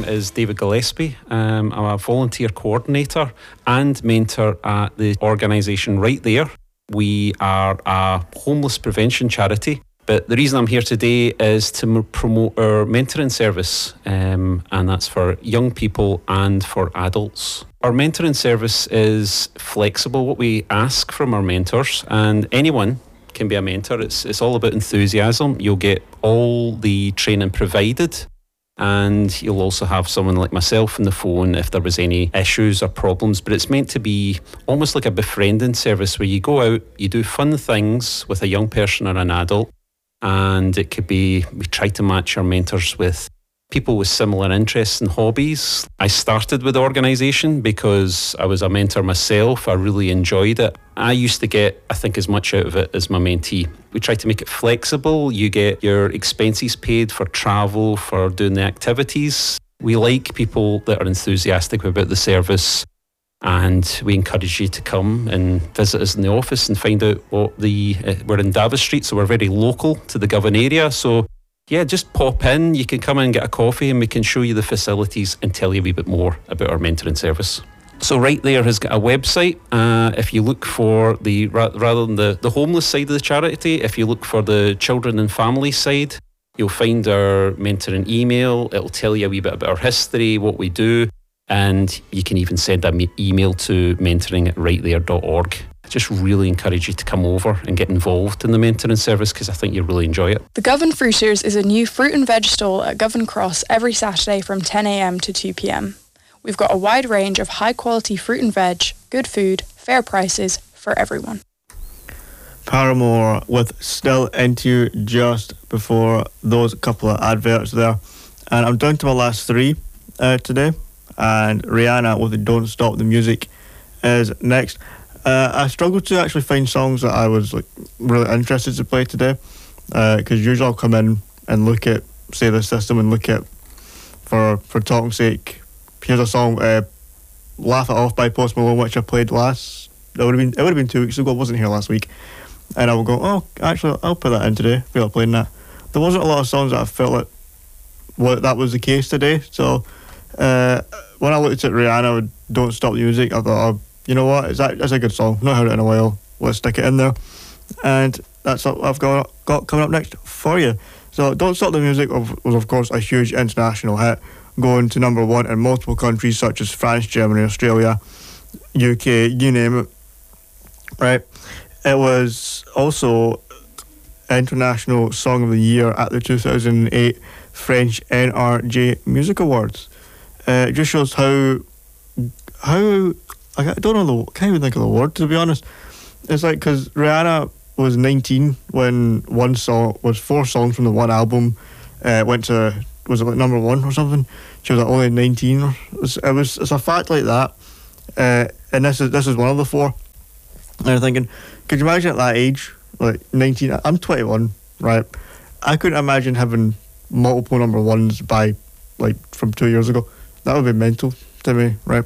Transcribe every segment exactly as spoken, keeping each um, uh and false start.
is David Gillespie. Um, I'm a volunteer coordinator and mentor at the organisation Right There. We are a homeless prevention charity. But the reason I'm here today is to m- promote our mentoring service, um, and that's for young people and for adults. Our mentoring service is flexible, what we ask from our mentors, and anyone can be a mentor. It's, it's all about enthusiasm. You'll get all the training provided, and you'll also have someone like myself on the phone if there was any issues or problems. But it's meant to be almost like a befriending service where you go out, you do fun things with a young person or an adult, and it could be, we try to match our mentors with people with similar interests and hobbies. I started with the organisation because I was a mentor myself. I really enjoyed it. I used to get, I think, as much out of it as my mentee. We try to make it flexible. You get your expenses paid for travel, for doing the activities. We like people that are enthusiastic about the service, and we encourage you to come and visit us in the office and find out what the... Uh, we're in Davis Street, so we're very local to the Govan area. So yeah, just pop in. You can come in and get a coffee and we can show you the facilities and tell you a wee bit more about our mentoring service. So Right There has got a website. Uh, if you look for the, ra- rather than the, the homeless side of the charity, if you look for the children and family side, you'll find our mentoring email. It'll tell you a wee bit about our history, what we do, and you can even send an email to mentoring at right there dot org. I just really encourage you to come over and get involved in the mentoring service because I think you'll really enjoy it. The Govan Fruiters is a new fruit and veg stall at Govan Cross every Saturday from ten a.m. to two p.m. We've got a wide range of high quality fruit and veg, good food, fair prices for everyone. Paramore with Still Into You just before those couple of adverts there. And I'm down to my last three uh, today. And Rihanna with Don't Stop the Music is next. Uh, I struggled to actually find songs that I was like really interested to play today, because uh, usually I'll come in and look at, say, the system and look at, for for talk's sake, here's a song, uh, "Laugh It Off" by Post Malone, which I played last. It would have been it would have been two weeks ago. I wasn't here last week, and I will go, oh, actually, I'll put that in today. I feel like playing that. There wasn't a lot of songs that I felt like well, that was the case today. So uh, when I looked at Rihanna with "Don't Stop the Music," I thought, oh, you know what, it's that, that's a good song. Not heard it in a while. Let's stick it in there. And that's what I've got, got coming up next for you. So Don't Stop the Music was, of course, a huge international hit, going to number one in multiple countries such as France, Germany, Australia, U K, you name it. Right. It was also International Song of the Year at the two thousand eight French N R J Music Awards. Uh, it just shows how... how I don't know the, can't even think of the word, to be honest. It's like, because Rihanna was nineteen when one song, was four songs from the one album uh, went to, was it like number one or something? She was like only nineteen. It was, it was it's a fact like that. Uh, and this is this is one of the four. And I'm thinking, could you imagine at that age, like nineteen, I'm twenty-one, right? I couldn't imagine having multiple number ones by, like, from two years ago. That would be mental to me, right?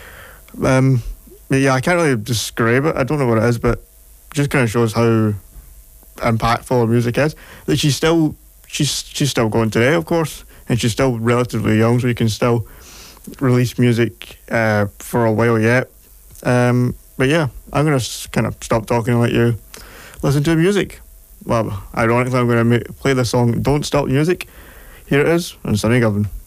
Um, but yeah, I can't really describe it. I don't know what it is, but it just kind of shows how impactful her music is. That she's still, she's she's still going today, of course, and she's still relatively young, so you can still release music uh, for a while yet. Um, but yeah, I'm gonna kind of stop talking and let you listen to the music. Well, ironically, I'm gonna ma- play the song "Don't Stop the Music." Here it is on Sunny Govan.